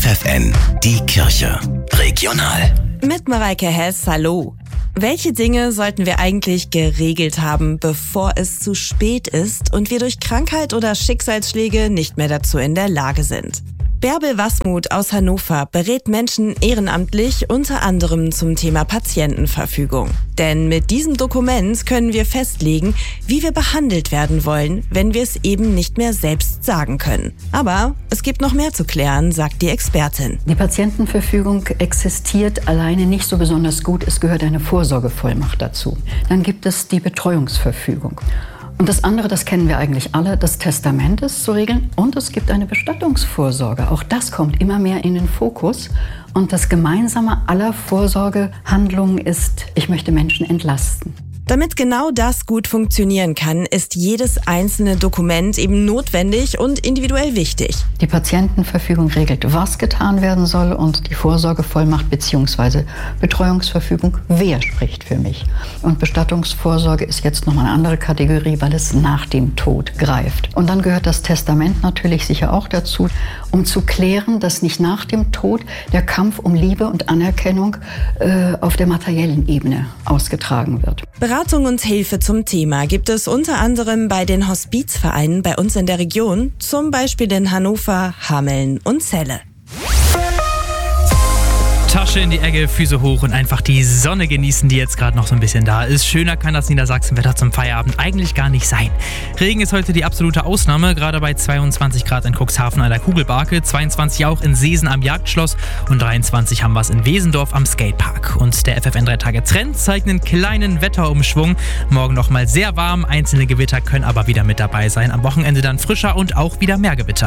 FFN, die Kirche. Regional. Mit Mareike Hess, hallo. Welche Dinge sollten wir eigentlich geregelt haben, bevor es zu spät ist und wir durch Krankheit oder Schicksalsschläge nicht mehr dazu in der Lage sind? Bärbel Wasmuth aus Hannover berät Menschen ehrenamtlich unter anderem zum Thema Patientenverfügung. Denn mit diesem Dokument können wir festlegen, wie wir behandelt werden wollen, wenn wir es eben nicht mehr selbst sagen können. Aber es gibt noch mehr zu klären, sagt die Expertin. Die Patientenverfügung existiert alleine nicht so besonders gut. Es gehört eine Vorsorgevollmacht dazu. Dann gibt es die Betreuungsverfügung. Und das andere, das kennen wir eigentlich alle, das Testament ist zu regeln und es gibt eine Bestattungsvorsorge. Auch das kommt immer mehr in den Fokus. Und das Gemeinsame aller Vorsorgehandlungen ist, ich möchte Menschen entlasten. Damit genau das gut funktionieren kann, ist jedes einzelne Dokument eben notwendig und individuell wichtig. Die Patientenverfügung regelt, was getan werden soll und die Vorsorgevollmacht bzw. Betreuungsverfügung, wer spricht für mich. Und Bestattungsvorsorge ist jetzt nochmal eine andere Kategorie, weil es nach dem Tod greift. Und dann gehört das Testament natürlich sicher auch dazu, um zu klären, dass nicht nach dem Tod der Kampf um Liebe und Anerkennung auf der materiellen Ebene ausgetragen wird. Beratung und Hilfe zum Thema gibt es unter anderem bei den Hospizvereinen bei uns in der Region, zum Beispiel in Hannover, Hameln und Celle. Tasche in die Ecke, Füße hoch und einfach die Sonne genießen, die jetzt gerade noch so ein bisschen da ist. Schöner kann das Niedersachsenwetter zum Feierabend eigentlich gar nicht sein. Regen ist heute die absolute Ausnahme, gerade bei 22 Grad in Cuxhaven an der Kugelbarke, 22 auch in Seesen am Jagdschloss und 23 haben wir es in Wesendorf am Skatepark. Und der FFN 3 Tage Trend zeigt einen kleinen Wetterumschwung. Morgen nochmal sehr warm, einzelne Gewitter können aber wieder mit dabei sein. Am Wochenende dann frischer und auch wieder mehr Gewitter.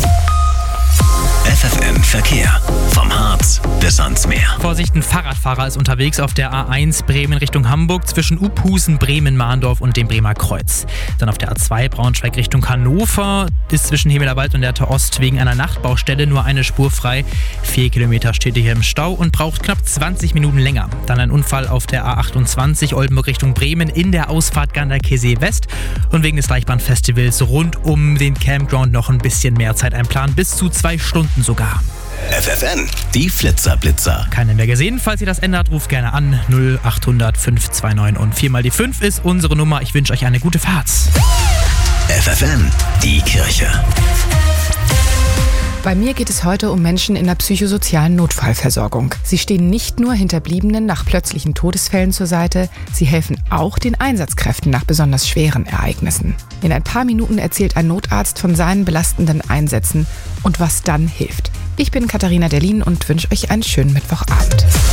FFN Verkehr. Vom Harz bis ans Meer. Vorsicht, ein Fahrradfahrer ist unterwegs auf der A1 Bremen Richtung Hamburg zwischen Uphusen, Bremen-Mahndorf und dem Bremer Kreuz. Dann auf der A2 Braunschweig Richtung Hannover ist zwischen Hemelerwald und Lehrte Ost wegen einer Nachtbaustelle nur eine Spur frei. 4 Kilometer steht hier im Stau und braucht knapp 20 Minuten länger. Dann ein Unfall auf der A28 Oldenburg Richtung Bremen in der Ausfahrt Ganderkesee West. Und wegen des Deichbahnfestivals rund um den Campground noch ein bisschen mehr Zeit einplanen, bis zu 2 Stunden sogar. FFN, die Flitzer-Blitzer. Keine mehr gesehen. Falls ihr das ändert, ruft gerne an. 0800 529 und 4 mal die 5 ist unsere Nummer. Ich wünsche euch eine gute Fahrt. FFN, die Kirche. Bei mir geht es heute um Menschen in der psychosozialen Notfallversorgung. Sie stehen nicht nur Hinterbliebenen nach plötzlichen Todesfällen zur Seite, sie helfen auch den Einsatzkräften nach besonders schweren Ereignissen. In ein paar Minuten erzählt ein Notarzt von seinen belastenden Einsätzen und was dann hilft. Ich bin Katharina Derlin und wünsche euch einen schönen Mittwochabend.